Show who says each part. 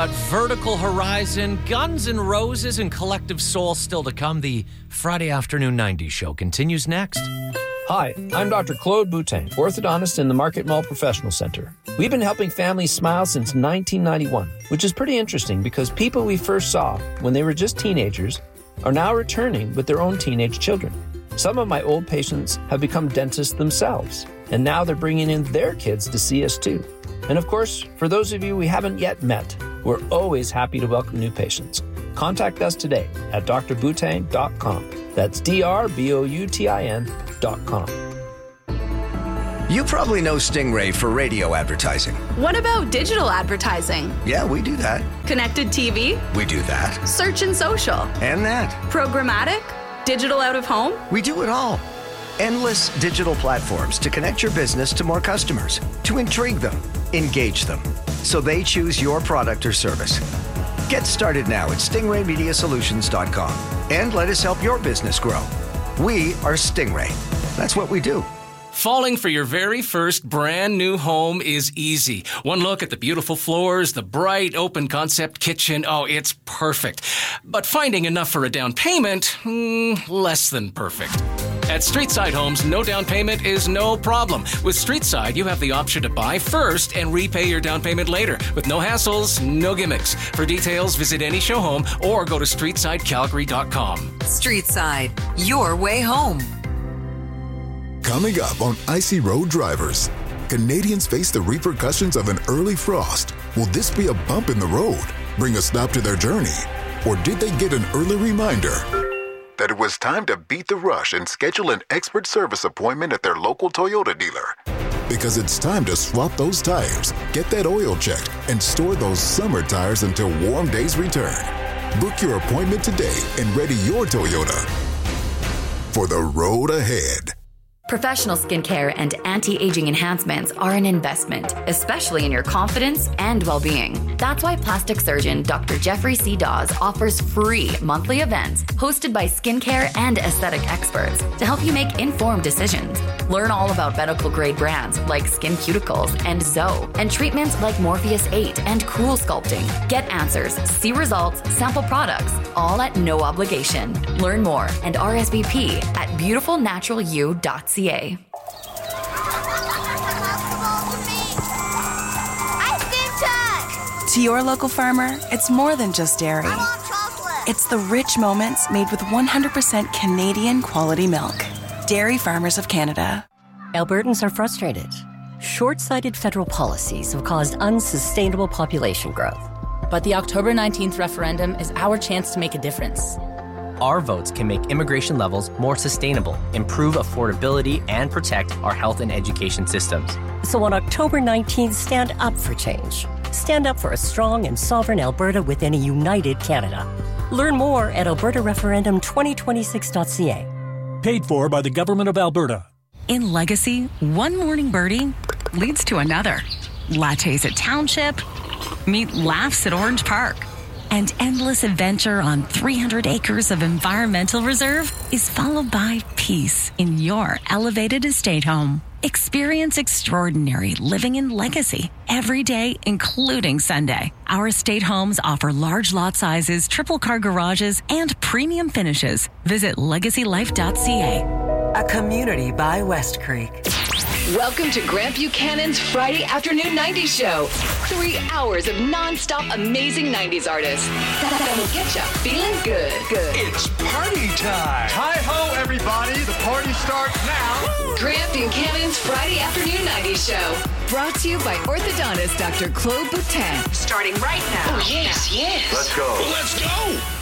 Speaker 1: Vertical Horizon, Guns N' Roses, and Collective Soul still to come. The Friday Afternoon 90s show continues next.
Speaker 2: Hi, I'm Dr. Claude Boutin, orthodontist in the Market Mall Professional Center. We've been helping families smile since 1991, which is pretty interesting because people we first saw when they were just teenagers are now returning with their own teenage children. Some of my old patients have become dentists themselves, and now they're bringing in their kids to see us too. And of course, for those of you we haven't yet met, we're always happy to welcome new patients. Contact us today at drboutin.com. That's drboutin.com.
Speaker 3: You probably know Stingray for radio advertising.
Speaker 4: What about digital advertising?
Speaker 3: Yeah, we do that.
Speaker 4: Connected TV?
Speaker 3: We do that.
Speaker 4: Search and social?
Speaker 3: And that.
Speaker 4: Programmatic? Digital out of home?
Speaker 3: We do it all. Endless digital platforms to connect your business to more customers, to intrigue them, engage them, so they choose your product or service. Get started now at stingraymediasolutions.com and let us help your business grow. We are Stingray. That's what we do.
Speaker 5: Falling for your very first brand new home is easy. One look at the beautiful floors, the bright open concept kitchen, oh, it's perfect. But finding enough for a down payment, less than perfect. At Streetside Homes, no down payment is no problem. With Streetside, you have the option to buy first and repay your down payment later with no hassles, no gimmicks. For details, visit any show home or go to streetsidecalgary.com.
Speaker 6: Streetside, your way home.
Speaker 7: Coming up on Icy Road Drivers, Canadians face the repercussions of an early frost. Will this be a bump in the road, bring a stop to their journey? Or did they get an early reminder that it was time to beat the rush and schedule an expert service appointment at their local Toyota dealer? Because it's time to swap those tires, get that oil checked, and store those summer tires until warm days return. Book your appointment today and ready your Toyota for the road ahead.
Speaker 8: Professional skincare and anti-aging enhancements are an investment, especially in your confidence and well-being. That's why plastic surgeon Dr. Jeffrey C. Dawes offers free monthly events hosted by skincare and aesthetic experts to help you make informed decisions. Learn all about medical-grade brands like Skin Cuticles and Zoe, and treatments like Morpheus 8 and Cool Sculpting. Get answers, see results, sample products, all at no obligation. Learn more and RSVP at beautifulnaturalu.ca.
Speaker 9: To your local farmer, it's more than just dairy.
Speaker 10: I want chocolate.
Speaker 9: It's the rich moments made with 100% Canadian quality milk. Dairy Farmers of Canada.
Speaker 11: Albertans are frustrated. Short-sighted federal policies have caused unsustainable population growth.
Speaker 12: But the October 19th referendum is our chance to make a difference.
Speaker 13: Our votes can make immigration levels more sustainable, improve affordability, and protect our health and education systems.
Speaker 11: So on October 19th, stand up for change. Stand up for a strong and sovereign Alberta within a united Canada. Learn more at albertareferendum2026.ca.
Speaker 14: Paid for by the Government of Alberta.
Speaker 15: In Legacy, one morning birdie leads to another. Lattes at Township, meet laughs at Orange Park. And endless adventure on 300 acres of environmental reserve is followed by peace in your elevated estate home. Experience extraordinary living in Legacy every day, including Sunday. Our estate homes offer large lot sizes, triple car garages, and premium finishes. Visit legacylife.ca.
Speaker 6: A community by West Creek.
Speaker 16: Welcome to Grant Buchanan's Friday Afternoon 90s Show. 3 hours of non-stop amazing 90s artists that will get you feeling good.
Speaker 17: It's party time. Hi-ho, everybody. The party starts now.
Speaker 16: Grant Buchanan's Friday Afternoon 90s Show. Brought to you by orthodontist Dr. Claude Boutin. Starting right now.
Speaker 17: Oh, yes. Let's go. Let's go.